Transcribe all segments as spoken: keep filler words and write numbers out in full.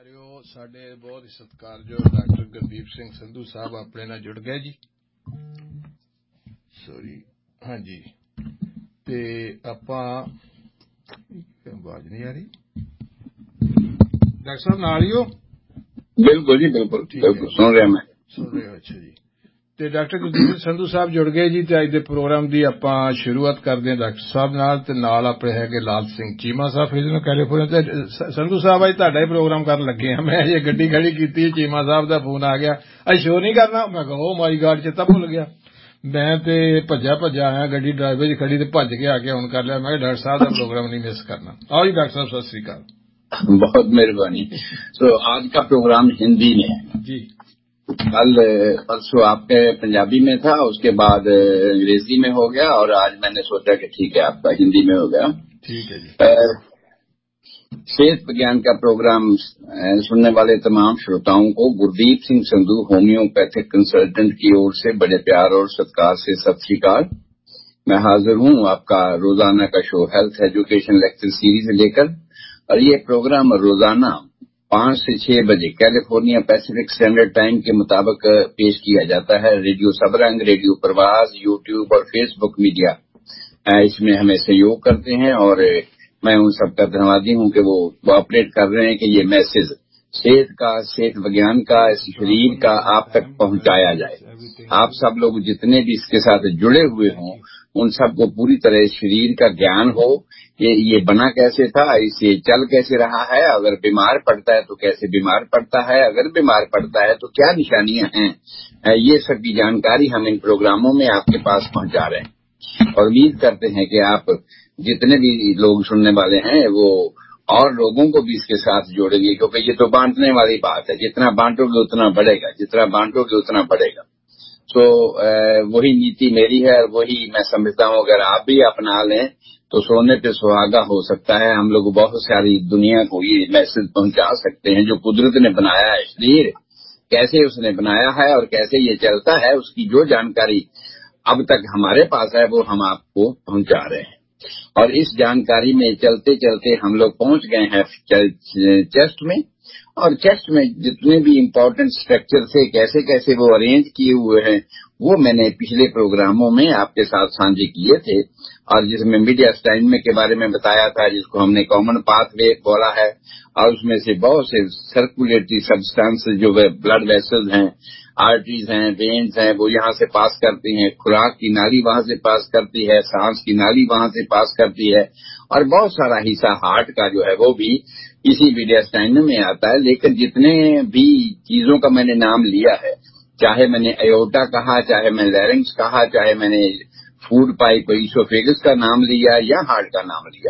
ਪਿਆਰਿਓ, ਸਾਡੇ ਬਹੁਤ ਹੀ ਸਤਿਕਾਰਯੋਗ ਡਾਕਟਰ ਗੁਰਦੀਪ ਸਿੰਘ ਸੰਧੂ ਸਾਹਿਬ ਆਪਣੇ ਨਾਲ ਜੁੜ ਗਏ ਜੀ। ਸੋਰੀ, ਹਾਂਜੀ। ਤੇ ਆਪਾਂ ਆਵਾਜ਼ ਨਹੀਂ ਆ ਰਹੀ ਡਾਕਟਰ ਸਾਹਿਬ ਨਾਲ ਹੀ ਹੋ? ਬਿਲਕੁਲ ਜੀ, ਬਿਲਕੁਲ ਬਿਲकुल ਸੁਣ ਰਿਹਾ ਮੈਂ। ਸੁਣ ਰਹੇ ਹੋ? ਅੱਛਾ ਜੀ। ਤੇ ਡਾਕਟਰ ਗੁਰਦੀਪ ਸਿੰਘ ਸੰਧੂ ਸਾਹਿਬ ਜੁੜ ਗਏ ਜੀ। ਤੇ ਅੱਜ ਦੇ ਪ੍ਰੋਗਰਾਮ ਦੀ ਆਪਾਂ ਸ਼ੁਰੂਆਤ ਕਰਦੇ ਹਾਂ ਡਾਕਟਰ ਸਾਹਿਬ ਨਾਲ, ਤੇ ਨਾਲ ਆਪਣੇ ਹੈਗੇ ਲਾਲ ਸਿੰਘ ਚੀਮਾ ਸਾਹਿਬ ਫਿਜ਼ਨੋ ਕੈਲੀਫੋਰਨੀਆ। ਤੇ ਸੰਧੂ ਸਾਹਿਬ ਅੱਜ ਤੁਹਾਡਾ ਹੀ ਪ੍ਰੋਗਰਾਮ ਕਰਨ ਲੱਗੇ ਹਾਂ। ਮੈਂ ਅਜੇ ਗੱਡੀ ਖੜੀ ਕੀਤੀ, ਚੀਮਾ ਸਾਹਿਬ ਦਾ ਫੋਨ ਆ ਗਿਆ, ਅੱਜ ਸ਼ੋਅ ਨਹੀਂ ਕਰਨਾ। ਮੈਂ ਕਿਹਾ ਓ ਮਾਈ ਗਾਡ, ਚੇਤਾ ਭੁੱਲ ਗਿਆ। ਮੈਂ ਤੇ ਭੱਜਾ ਭੱਜਾ ਆਇਆ, ਗੱਡੀ ਡਰਾਈਵਰ ਚ ਖੜੀ, ਤੇ ਭੱਜ ਕੇ ਆ ਕੇ ਹੁਣ ਕਰ ਲਿਆ। मैं डॉक्टर साहब का प्रोग्राम नहीं मिस करना। आओ जी डॉक्टर साहब, सत श्री अकाल। बहुत मेहरबानी। तो आज का प्रोग्राम हिंदी में है जी। कल परसों आपके पंजाबी में था, उसके बाद अंग्रेजी में हो गया, और आज मैंने सोचा कि ठीक है आपका हिंदी में हो गया। ठीक है जी। सेहत विज्ञान का प्रोग्राम सुनने वाले तमाम श्रोताओं को गुरदीप सिंह संधू होम्योपैथिक कंसल्टेंट की ओर से बड़े प्यार और सत्कार से सत श्री अकाल। मैं हाजिर हूँ आपका रोजाना का show health education lecture series लेकर, और ये प्रोग्राम रोजाना पांच से छह बजे कैलिफोर्निया पैसिफिक स्टैंडर्ड टाइम के मुताबिक पेश किया जाता है। रेडियो सबरंग, रेडियो प्रवास, यूट्यूब और फेसबुक मीडिया इसमें हमें सहयोग करते हैं, और मैं उन सबका धन्यवादी हूँ कि वो कोऑपरेट कर रहे हैं कि ये मैसेज सेहत का, सेहत विज्ञान का, शरीर का आप तक पहुंचाया जाए। आप सब लोग जितने भी इसके साथ जुड़े हुए हों, उन सबको पूरी तरह शरीर का ज्ञान हो, ये ये बना कैसे था, इसे चल कैसे रहा है, अगर बीमार पड़ता है तो कैसे बीमार पड़ता है, अगर बीमार पड़ता है तो क्या निशानियां हैं, ये सब की जानकारी हम इन प्रोग्रामों में आपके पास पहुंचा रहे हैं। और उम्मीद करते हैं कि आप जितने भी लोग सुनने वाले हैं वो और लोगों को भी इसके साथ जोड़ेंगे, क्योंकि ये तो बांटने वाली बात है। जितना बांटोगे उतना बढ़ेगा, जितना बांटोगे उतना बढ़ेगा। तो वही नीति मेरी है, और वही मैं समझता हूँ अगर आप भी अपना लें तो सोने पे सुहागा हो सकता है। हम लोग बहुत सारी दुनिया को ये मैसेज पहुंचा सकते हैं। जो कुदरत ने बनाया है शरीर, कैसे उसने बनाया है और कैसे ये चलता है, उसकी जो जानकारी अब तक हमारे पास है वो हम आपको पहुंचा रहे हैं। और इस जानकारी में चलते चलते हम लोग पहुंच गए हैं चेस्ट में, और चेस्ट में जितने भी इम्पोर्टेंट स्ट्रक्चर थे, कैसे कैसे वो अरेंज किए हुए हैं, वो मैंने पिछले प्रोग्रामों में आपके साथ साझे किए थे। और जिसमें मीडियास्टाइन के बारे में बताया था, जिसको हमने कॉमन पाथवे बोला है, और उसमें से बहुत से सर्कुलेटरी सब्सटेंस जो ब्लड वेसल्स हैं, आर्टरीज हैं, वेन्स हैं, वो यहाँ से पास करती हैं। खुराक की नाली वहां से पास करती है, सांस की नाली वहां से पास करती है, और बहुत सारा हिस्सा हार्ट का जो है वो भी इसी मीडियास्टाइन में आता है। लेकिन जितने भी चीजों का मैंने नाम लिया है, चाहे मैंने एयोर्टा कहा, चाहे मैंने लैरिंक्स कहा, चाहे मैंने फूड पाइप ईसोफेगस का नाम लिया या हार्ट का नाम लिया,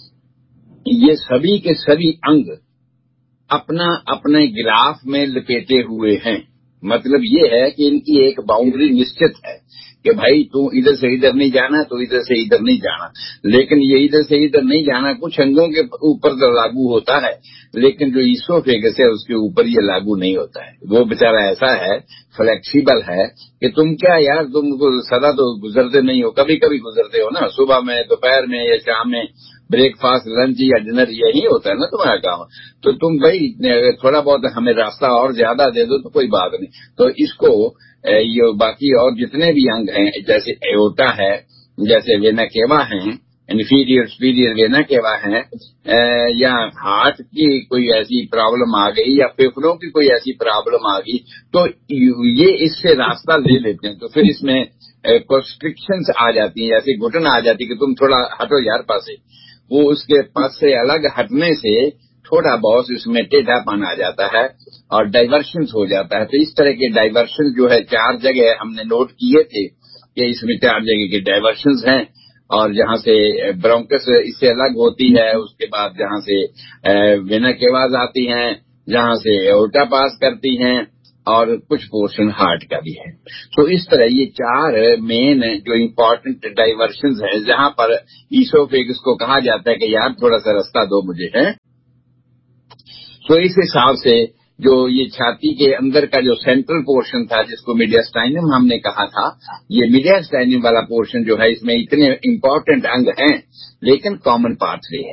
ये सभी के सभी अंग अपना अपने ग्राफ में लपेटे हुए हैं। मतलब ये है कि इनकी एक बाउंड्री निश्चित है कि भाई तू इधर से इधर नहीं जाना, तो इधर से इधर नहीं जाना। लेकिन ये इधर से इधर नहीं जाना कुछ अंगों के ऊपर तो लागू होता है, लेकिन जो ईसोफेगस है उसके ऊपर ये लागू नहीं होता है। वो बेचारा ऐसा है, फ्लेक्सिबल है कि तुम क्या यार, तुम सदा तो गुजरते नहीं हो, कभी कभी गुजरते हो ना, सुबह में, दोपहर में या शाम में, ब्रेकफास्ट, लंच या डिनर, यही होता है ना तुम्हारा काम। तो तुम भाई थोड़ा बहुत हमें रास्ता और ज्यादा दे दो तो कोई बात नहीं। तो इसको ये बाकी और जितने भी अंग हैं, जैसे एयोर्टा है, जैसे वेना केवा है, इन्फीरियर सुपीरियर वेना केवा है, या हार्ट की कोई ऐसी प्रॉब्लम आ गई या फेफड़ों की कोई ऐसी प्रॉब्लम आ गई, तो ये इससे रास्ता ले लेते हैं। तो फिर इसमें कंस्ट्रिक्शंस आ जाती हैं, जैसे घुटन आ जाती है कि तुम थोड़ा हटो यार पास से, वो उसके पास से अलग हटने से थोड़ा बहुत इसमें टेढ़ापन आ जाता है और डाइवर्शन हो जाता है। तो इस तरह के डाइवर्शन जो है चार जगह हमने नोट किए थे कि इसमें चार जगह के डाइवर्शन हैं, और जहां से ब्रोंकस इससे अलग होती है, उसके बाद जहां से वेना केवास आती हैं, जहां से एयोर्टा पास करती हैं, और कुछ पोर्शन हार्ट का भी है। तो इस तरह ये चार मेन जो इम्पोर्टेंट डाइवर्शंस हैं, जहां पर ईसोफेगस को कहा जाता है कि यार थोड़ा सा रास्ता दो मुझे, है। तो इस हिसाब से जो ये छाती के अंदर का जो सेंट्रल पोर्शन था, जिसको मीडियास्टाइनम हमने कहा था, ये मीडियास्टाइनम वाला पोर्शन जो है, इसमें इतने इम्पोर्टेंट अंग हैं लेकिन कॉमन पाथवे है।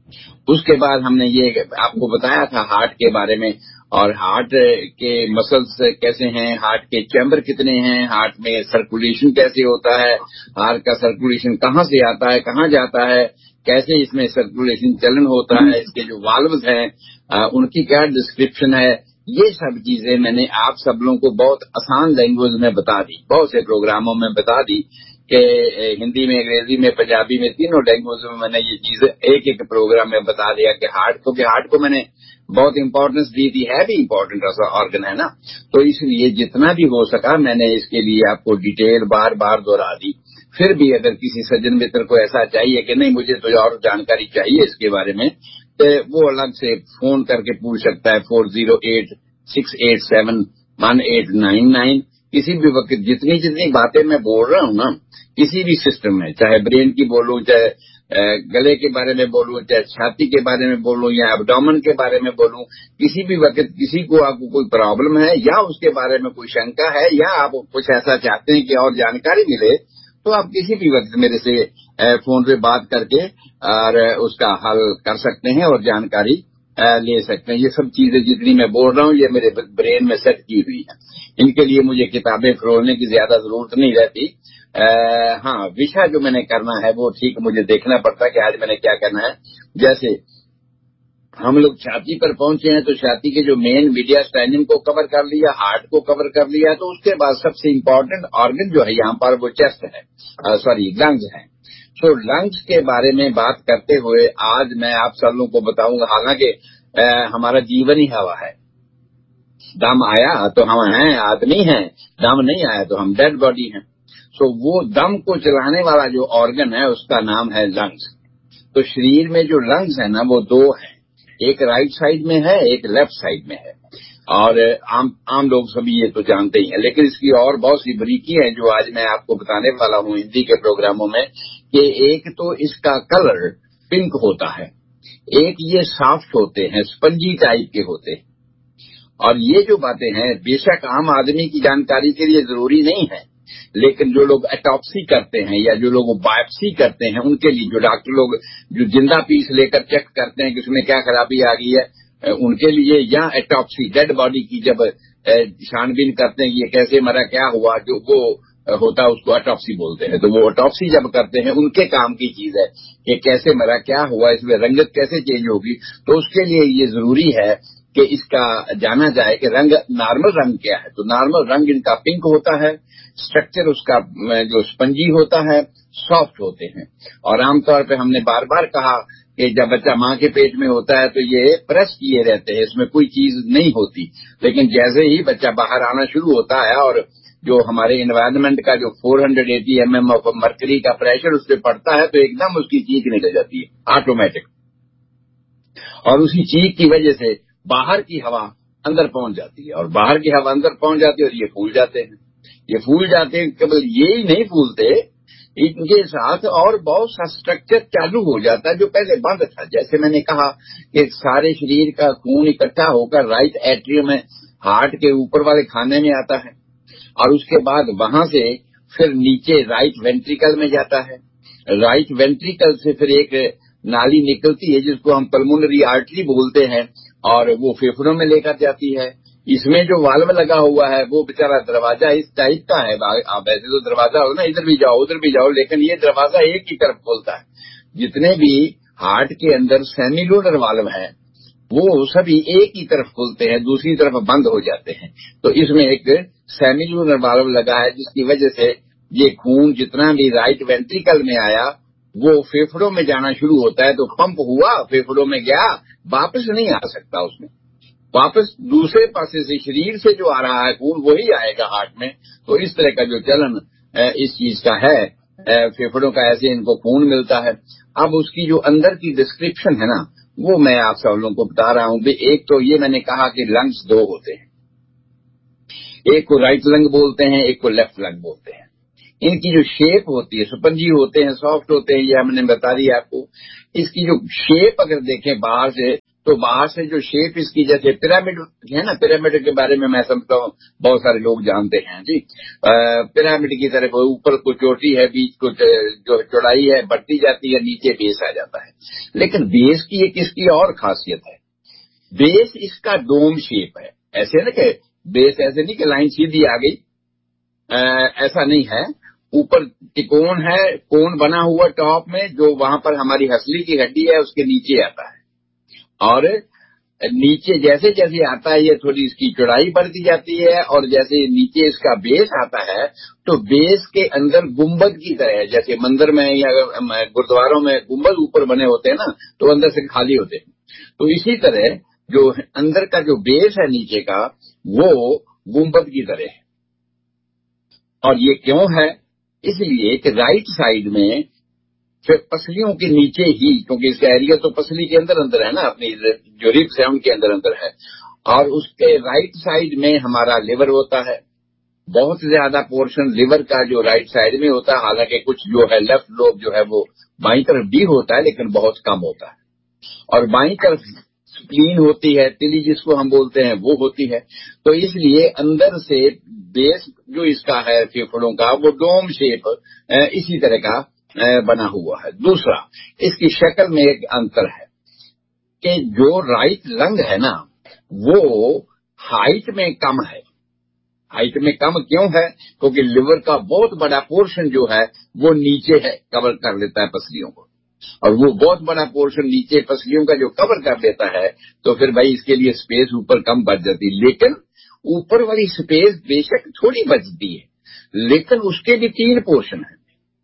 उसके बाद हमने ये आपको बताया था हार्ट के बारे में, और हार्ट के मसल्स कैसे हैं, हार्ट के चैम्बर कितने हैं, हार्ट में सर्कुलेशन कैसे होता है, हार्ट का सर्कुलेशन कहाँ से आता है कहाँ जाता है, कैसे इसमें सर्कुलेशन चलन होता है, इसके जो वाल्व्स हैं उनकी क्या डिस्क्रिप्शन है। ये सब चीजें मैंने आप सब लोगों को बहुत आसान लैंग्वेज में बता दी, बहुत से प्रोग्रामों में बता दी कि हिंदी में, अंग्रेजी में, पंजाबी में, तीनों लैंग्वेजों में मैंने ये चीजें एक एक प्रोग्राम में बता दिया कि हार्ट को कि हार्ट को मैंने बहुत इंपॉर्टेंस दी थी, है भी इंपॉर्टेंट ऑर्गन है ना। तो इसलिए जितना भी हो सका मैंने इसके लिए आपको डिटेल बार बार दोहरा दी। फिर भी अगर किसी सज्जन मित्र को ऐसा चाहिए कि नहीं मुझे तो और जानकारी चाहिए इसके बारे में, तो वो अलग से फोन करके पूछ सकता है four zero eight six eight seven one eight nine nine. किसी भी वक्त जितनी जितनी बातें मैं बोल रहा हूँ ना, किसी भी सिस्टम में, चाहे ब्रेन की बोलूं, चाहे गले के बारे में बोलूं, चाहे छाती के बारे में बोलूं, या एब्डोमेन के बारे में बोलूं, किसी भी वक्त किसी को आपको कोई प्रॉब्लम है या उसके बारे में कोई शंका है या आप कुछ ऐसा चाहते हैं कि और जानकारी मिले, तो आप किसी भी वक्त मेरे से फोन पे बात करके और उसका हल कर सकते हैं और जानकारी ले सकते हैं। ये सब चीजें जितनी मैं बोल रहा हूँ ये मेरे ब्रेन में सेट की हुई है, इनके लिए मुझे किताबें फरोलने की ज्यादा जरूरत नहीं रहती। आ, हाँ, विषय जो मैंने करना है वो ठीक मुझे देखना पड़ता है कि आज मैंने क्या करना है। जैसे हम लोग छाती पर पहुंचे हैं तो छाती के जो मेन मीडिया स्टैंडिंग को कवर कर लिया, हार्ट को कवर कर लिया, तो उसके बाद सबसे इम्पोर्टेंट ऑर्गन जो है यहाँ पर वो चेस्ट है, सॉरी लंग्स है। तो लंग्स के बारे में बात करते हुए आज मैं आप सब लोगों को बताऊंगा। हालांकि हमारा जीवन ही हवा है, दम आया तो हम हैं, आदमी हैं, दम नहीं आया तो हम डेड बॉडी हैं। सो वो दम को चलाने वाला जो ऑर्गन है उसका नाम है लंग्स। तो शरीर में जो लंग्स है ना वो दो हैं, एक राइट साइड में है, एक लेफ्ट साइड में है, और आम आम लोग सभी ये तो जानते ही हैं, लेकिन इसकी और बहुत सी बारीकी है जो आज मैं आपको बताने वाला हूँ हिंदी के प्रोग्रामों में। कि एक तो इसका कलर पिंक होता है, एक ये सॉफ्ट होते हैं, स्पंजी टाइप के होते हैं। और ये जो बातें हैं बेशक आम आदमी की जानकारी के लिए जरूरी नहीं है, लेकिन जो लोग एटॉप्सी करते हैं या जो लोग बायोप्सी करते हैं उनके लिए, जो डॉक्टर लोग जो जिंदा पीस लेकर चेक करते हैं कि उसमें क्या खराबी आ गई है, उनके लिए, या एटॉप्सी डेड बॉडी की जब छानबीन करते हैं ये कैसे मरा, क्या हुआ, जो वो होता है उसको ऑटोप्सी बोलते हैं। तो वो ऑटोप्सी जब करते हैं उनके काम की चीज है कि कैसे मरा, क्या हुआ, इसमें रंगत कैसे चेंज होगी। तो उसके लिए ये जरूरी है कि इसका जाना जाए कि रंग, नॉर्मल रंग क्या है। तो नॉर्मल रंग इनका पिंक होता है, स्ट्रक्चर उसका जो स्पंजी होता है, सॉफ्ट होते हैं। और आमतौर पे हमने बार बार कहा कि जब बच्चा माँ के पेट में होता है तो ये प्रेस किए रहते हैं, इसमें कोई चीज नहीं होती। लेकिन जैसे ही बच्चा बाहर आना शुरू होता है और जो हमारे एनवायरनमेंट का जो four hundred eighty M M of mercury का प्रेशर उस पर पड़ता है तो एकदम उसकी चीख निकल जाती है ऑटोमेटिक, और उसी चीख की वजह से बाहर की हवा अंदर पहुंच जाती है, और बाहर की हवा अंदर पहुंच जाती है और ये फूल जाते हैं। ये फूल जाते हैं, केवल ये ही नहीं फूलते, इनके साथ और बहुत सा स्ट्रक्चर चालू हो जाता है जो पहले बंद था। जैसे मैंने कहा कि सारे शरीर का खून इकट्ठा होकर राइट एट्रियम में, हार्ट के ऊपर वाले खाने में आता है, और उसके बाद वहां से फिर नीचे राइट वेंट्रिकल में जाता है। राइट वेंट्रिकल से फिर एक नाली निकलती है जिसको हम पल्मोनरी आर्टरी बोलते हैं, और वो फेफड़ों में लेकर जाती है। इसमें जो वाल्व लगा हुआ है वो बेचारा दरवाजा इस टाइप का है, आप ऐसे तो दरवाजा हो ना, इधर भी जाओ उधर भी जाओ, लेकिन ये दरवाजा एक ही तरफ खोलता है। जितने भी हार्ट के अंदर सेमिलुलर वाल्व है वो सभी एक ही तरफ खुलते हैं, दूसरी तरफ बंद हो जाते हैं। तो इसमें एक सेमिलुलर वाल्व लगा है जिसकी वजह से ये खून जितना भी राइट वेंट्रिकल में आया वो फेफड़ों में जाना शुरू होता है। तो पंप हुआ, फेफड़ों में गया, वापस नहीं आ सकता उसमें, वापस दूसरे पासे से शरीर से जो आ रहा है खून वही आएगा हार्ट में। तो इस तरह का जो चलन इस चीज का है, फेफड़ों का, ऐसे इनको खून मिलता है। अब उसकी जो अंदर की डिस्क्रिप्शन है ना वो मैं आप सब लोगों को बता रहा हूं। एक तो ये मैंने कहा कि लंग्स दो होते हैं, एक को राइट लंग बोलते हैं, एक को लेफ्ट लंग बोलते हैं। इनकी जो शेप होती है, स्पंजी होते हैं, सॉफ्ट होते हैं, ये हमने बता दिया आपको। इसकी जो शेप अगर देखें बाहर से तो बाहर से जो शेप इसकी, जैसे पिरामिड है ना, पिरामिड के बारे में मैं समझता हूँ बहुत सारे लोग जानते हैं जी। पिरामिड की तरह ऊपर को चोटी है, बीच को जो चौड़ाई है बढ़ती जाती है, नीचे बेस आ जाता है। लेकिन बेस की एक इसकी और खासियत है, बेस इसका डोम शेप है। ऐसे ना कि बेस ऐसे नहीं कि लाइन सीधी आ गई, आ, ऐसा नहीं है। ऊपर त्रिकोण है, कोण बना हुआ टॉप में, जो वहां पर हमारी हसली की हड्डी है उसके नीचे आता है, और नीचे जैसे जैसे आता है ये थोड़ी इसकी चौड़ाई बढ़ती जाती है, और जैसे नीचे इसका बेस आता है तो बेस के अंदर गुंबद की तरह है। जैसे मंदिर में या गुरुद्वारों में गुंबद ऊपर बने होते हैं ना, तो अंदर से खाली होते हैं, तो इसी तरह जो अंदर का जो बेस है नीचे का, वो गुंबद की तरह है। और ये क्यों है? इसलिए कि राइट साइड में फिर पसलियों के नीचे ही, क्योंकि इसका एरिया तो पसली के अंदर अंदर है ना, अपनी जो रिब्स है उनके अंदर अंदर है, और उसके राइट साइड में हमारा लिवर होता है। बहुत ज्यादा पोर्शन लिवर का जो राइट साइड में होता है, हालांकि कुछ जो है लेफ्ट लोब जो है वो बाईं तरफ भी होता है, लेकिन बहुत कम होता है। और बाईं तरफ स्प्लीन होती है, तिली जिसको हम बोलते हैं, वो होती है। तो इसलिए अंदर से बेस जो इसका है फेफड़ों का, वो डोम शेप इसी तरह का बना हुआ है। दूसरा, इसकी शक्ल में एक अंतर है कि जो राइट लंग है ना, वो हाइट में कम है। हाइट में कम क्यों है? क्योंकि लिवर का बहुत बड़ा पोर्शन जो है वो नीचे है, कवर कर लेता है पसलियों को, और वो बहुत बड़ा पोर्शन नीचे पसलियों का जो कवर कर देता है, तो फिर भाई इसके लिए स्पेस ऊपर कम बच जाती है। लेकिन ऊपर वाली स्पेस बेशक थोड़ी बचती है, लेकिन उसके भी तीन पोर्शन है,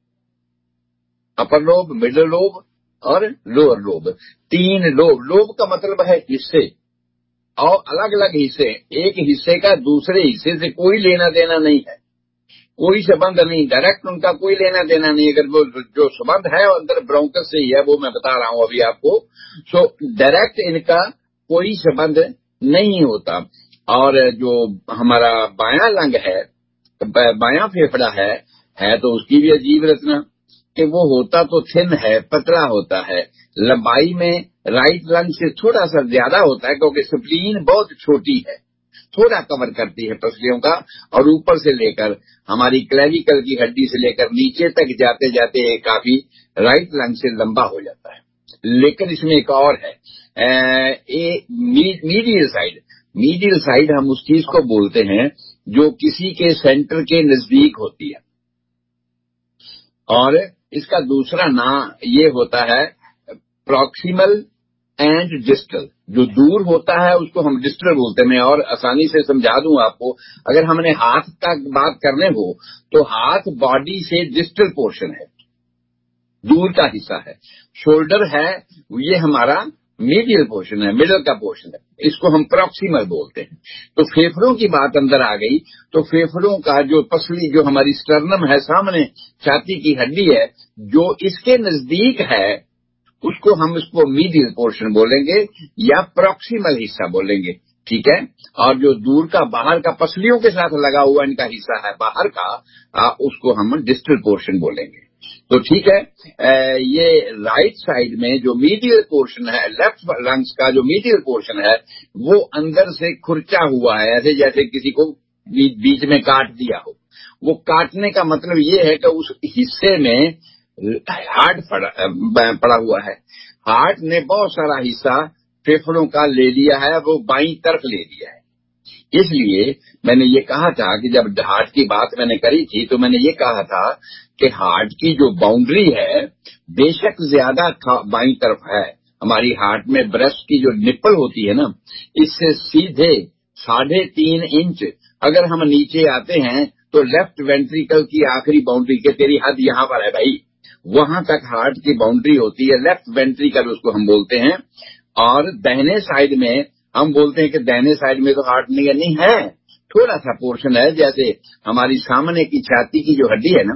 अपर लोब, मिडल लोब और लोअर लोब। तीन लोब, लोब का मतलब है हिस्से, और अलग अलग हिस्से। एक हिस्से का दूसरे हिस्से से कोई लेना देना नहीं है, कोई संबंध नहीं, डायरेक्ट उनका कोई लेना देना नहीं। अगर वो जो संबंध है अंदर ब्रोंकस से ही है, वो मैं बता रहा हूं अभी आपको। सो डायरेक्ट इनका कोई संबंध नहीं होता। और जो हमारा बायां लंग है, बायां फेफड़ा है है तो उसकी भी अजीब रचना कि वो होता तो थिन है, पतला होता है, लंबाई में राइट लंग से थोड़ा सा ज्यादा होता है, क्योंकि स्प्लीन बहुत छोटी है, थोड़ा कवर करती है पसलियों का, और ऊपर से लेकर हमारी क्लेविकल की हड्डी से लेकर नीचे तक जाते जाते काफी राइट लंग से लंबा हो जाता है। लेकिन इसमें एक और है, ए, मीडियल साइड। मीडियल साइड हम उस चीज को बोलते हैं जो किसी के सेंटर के नजदीक होती है, और इसका दूसरा नाम ये होता है प्रॉक्सिमल एंड डिस्टल। जो दूर होता है उसको हम डिस्टल बोलते हैं। मैं और आसानी से समझा दूं आपको, अगर हमने हाथ का बात करने हो तो हाथ बॉडी से डिस्टल पोर्शन है, दूर का हिस्सा है। शोल्डर है, ये हमारा मीडियल पोर्शन है, मिडल का पोर्शन है, इसको हम प्रॉक्सिमल बोलते हैं। तो फेफड़ों की बात अंदर आ गई, तो फेफड़ों का जो पसली, जो हमारी स्टर्नम है, सामने छाती की हड्डी है, जो इसके नजदीक है, उसको हम इसको मीडियल पोर्शन बोलेंगे या प्रॉक्सिमल हिस्सा बोलेंगे, ठीक है। और जो दूर का, बाहर का, पसलियों के साथ लगा हुआ इनका हिस्सा है बाहर का, आ, उसको हम डिस्टल पोर्शन बोलेंगे। तो ठीक है, आ, ये राइट साइड में जो मीडियल पोर्शन है, लेफ्ट लंग्स का जो मीडियल पोर्शन है, वो अंदर से खुरचा हुआ है, ऐसे जैसे किसी को बीच में काट दिया हो। वो काटने का मतलब ये है कि उस हिस्से में हार्ट पड़ा, पड़ा हुआ है। हार्ट ने बहुत सारा हिस्सा फेफड़ों का ले लिया है, वो बाईं तरफ ले लिया है। इसलिए मैंने ये कहा था कि जब हार्ट की बात मैंने करी थी, तो मैंने ये कहा था कि हार्ट की जो बाउंड्री है बेशक ज्यादा बाईं तरफ है। हमारी हार्ट में ब्रेस्ट की जो निप्पल होती है ना, इससे सीधे साढ़े तीन इंच अगर हम नीचे आते हैं तो लेफ्ट वेंट्रिकल की आखिरी बाउंड्री के, तेरी हद यहाँ पर है भाई, वहां तक हार्ट की बाउंड्री होती है, लेफ्ट वेंट्रिकल उसको हम बोलते हैं। और दाहिने साइड में हम बोलते हैं कि दाहिने साइड में तो हार्ट नहीं है, नहीं है, थोड़ा सा पोर्शन है। जैसे हमारी सामने की छाती की जो हड्डी है ना,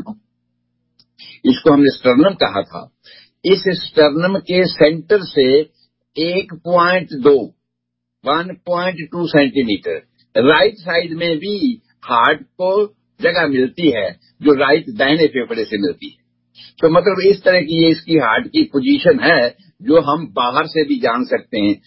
इसको हमने स्टर्नम कहा था। इस स्टर्नम के सेंटर से एक पॉइंट दो one point two centimetre right side में भी हार्ट को जगह मिलती है, जो राइट दाहिने फेफड़े से मिलती है। तो मतलब इस तरह की ये इसकी हार्ट की पोजीशन है, जो हम बाहर से भी जान सकते हैं।